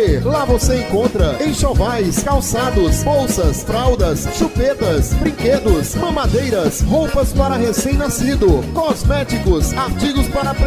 T. Lá você encontra enxovais, calçados, bolsas, fraldas, chupetas, brinquedos, mamadeiras, roupas para recém-nascido, cosméticos, artigos para